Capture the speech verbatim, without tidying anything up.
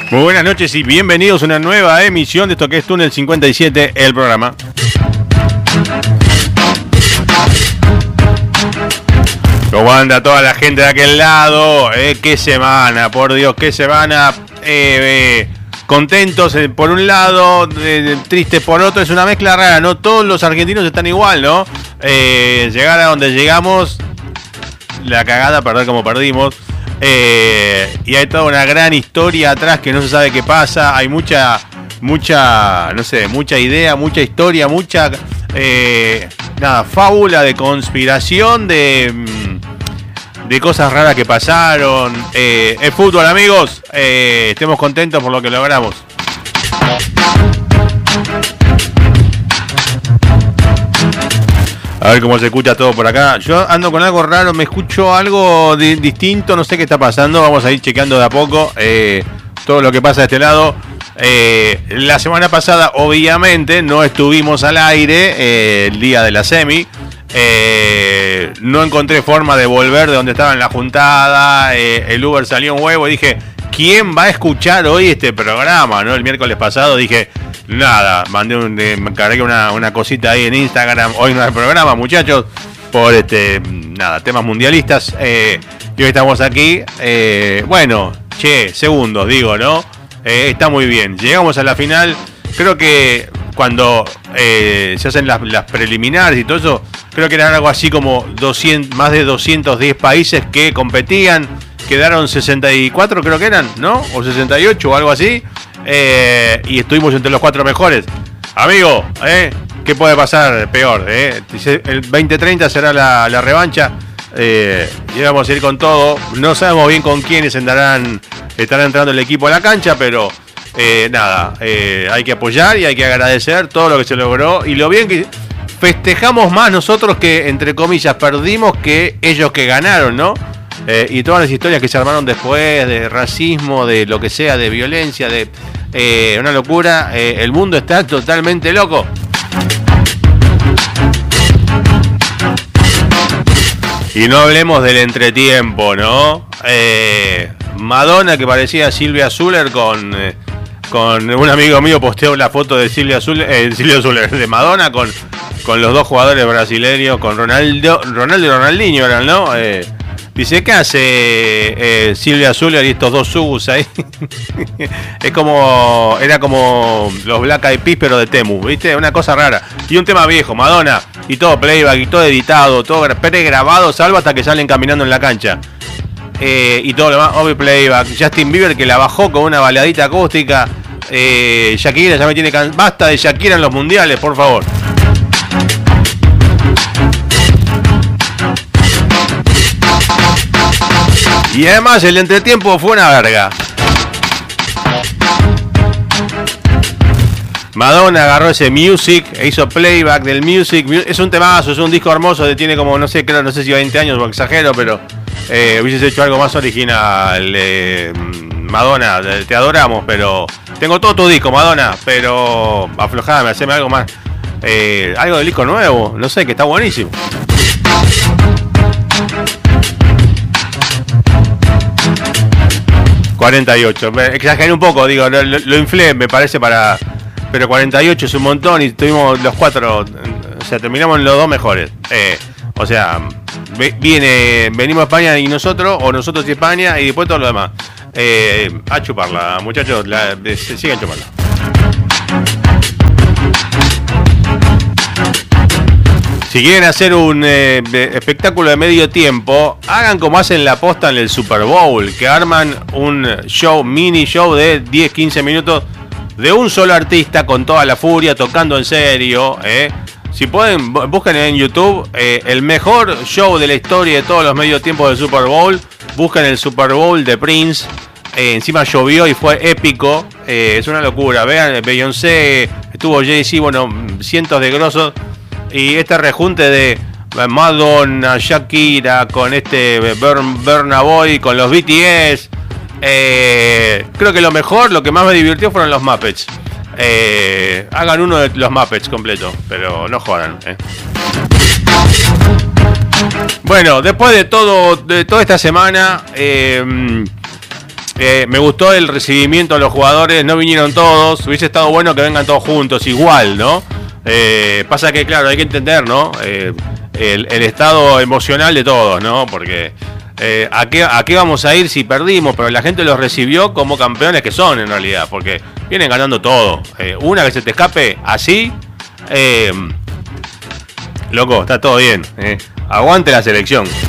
Muy buenas noches y bienvenidos a una nueva emisión de esto que es Túnel cincuenta y siete, el programa. ¿Cómo anda toda la gente de aquel lado? Eh, ¡Qué semana! Por Dios, qué semana. Eh, eh, contentos eh, por un lado, eh, tristes por otro. Es una mezcla rara, ¿no? Todos los argentinos están igual, ¿no? Eh, llegar a donde llegamos, la cagada, perder como perdimos. Eh, y hay toda una gran historia atrás que no se sabe qué pasa. Hay mucha, mucha, no sé, mucha idea, mucha historia, mucha, eh, nada, fábula de conspiración, de, de cosas raras que pasaron. Eh, es fútbol, amigos. Eh, estemos contentos por lo que logramos. A ver cómo se escucha todo por acá. Yo ando con algo raro, me escucho algo di- distinto, no sé qué está pasando. Vamos a ir chequeando de a poco eh, todo lo que pasa de este lado. Eh, la semana pasada, obviamente, no estuvimos al aire eh, el día de la semi. Eh, no encontré forma de volver de donde estaba en la juntada. Eh, el Uber salió un huevo y dije, ¿quién va a escuchar hoy este programa? ¿No? El miércoles pasado dije... Nada, mandé un, eh, me cargué una, una cosita ahí en Instagram. Hoy no hay programa, muchachos, por este nada, temas mundialistas. Eh, y hoy estamos aquí. Eh, bueno, che, segundos, digo, ¿no? Eh, está muy bien. Llegamos a la final. Creo que cuando eh, se hacen las, las preliminares y todo eso, creo que eran algo así como doscientos, más de doscientos diez países que competían. Quedaron sesenta y cuatro, creo que eran, ¿no? O sesenta y ocho o algo así. Eh, y estuvimos entre los cuatro mejores. Amigo, ¿eh? ¿Qué puede pasar peor? Eh? El veinte treinta será la, la revancha. Eh, y vamos a ir con todo. No sabemos bien con quiénes andarán, estará entrando el equipo a la cancha, pero eh, nada, eh, hay que apoyar y hay que agradecer todo lo que se logró. Y lo bien que festejamos más nosotros que, entre comillas, perdimos que ellos que ganaron, ¿no? Eh, y todas las historias que se armaron después, de racismo, de lo que sea, de violencia, de eh, una locura. Eh, el mundo está totalmente loco. Y no hablemos del entretiempo, ¿no? Eh, Madonna, que parecía Silvia Zuller, con, eh, con un amigo mío posteó la foto de Silvia Zuller, eh, Silvia Zuller, de Madonna con, con los dos jugadores brasileños, con Ronaldo, Ronaldo y Ronaldinho eran, ¿no? Eh, Dice, ¿qué hace eh, Silvia Zuller y estos dos subs ahí? Es como, era como los Black Eyed Peas, pero de Temu, ¿viste? Una cosa rara. Y un tema viejo, Madonna, y todo playback, y todo editado, todo pregrabado, salvo hasta que salen caminando en la cancha. Eh, y todo lo demás, obvio playback. Justin Bieber, que la bajó con una baladita acústica. Eh, Shakira ya me tiene can... Basta de Shakira en los mundiales, por favor. Y además el entretiempo fue una verga. Madonna agarró ese Music, e hizo playback del Music. Es un temazo, es un disco hermoso, tiene como, no sé, creo, no sé si veinte años o exagero, pero eh, hubieses hecho algo más original. Eh, Madonna, te adoramos, pero tengo todo tu disco, Madonna, pero aflojame, haceme algo más. Eh, algo del disco nuevo, no sé, que está buenísimo. cuarenta y ocho, exageré un poco, digo, lo, lo inflé, me parece, para... Pero cuarenta y ocho es un montón y tuvimos los cuatro, o sea, terminamos los dos mejores. Eh, o sea, viene, venimos a España y nosotros, o nosotros y España, y después todo lo demás. Eh, a chuparla, muchachos, la, se, sigan chupando. Si quieren hacer un eh, espectáculo de medio tiempo, hagan como hacen la posta en el Super Bowl, que arman un show, mini show de diez a quince minutos de un solo artista con toda la furia, tocando en serio. Eh. Si pueden, busquen en YouTube eh, el mejor show de la historia de todos los medio tiempos del Super Bowl. Busquen el Super Bowl de Prince. Eh, encima llovió y fue épico. Eh, es una locura. Vean, Beyoncé, estuvo Jay-Z, bueno, cientos de grosos. Y este rejunte de Madonna, Shakira, con este Burn, Burna Boy, con los B T S. Eh, creo que lo mejor, lo que más me divirtió fueron los Muppets. Eh, hagan uno de los Muppets completo, pero no jodan. Eh. Bueno, después de todo, de toda esta semana, eh, Eh, me gustó el recibimiento de los jugadores, no vinieron todos, hubiese estado bueno que vengan todos juntos, igual, ¿no? Eh, pasa que, claro, hay que entender, ¿no? Eh, el, el estado emocional de todos, ¿no? Porque eh, ¿a, qué, ¿a qué vamos a ir si perdimos? Pero la gente los recibió como campeones que son, en realidad, porque vienen ganando todo. Eh, una que se te escape así, eh, loco, está todo bien. Eh. Aguante la selección.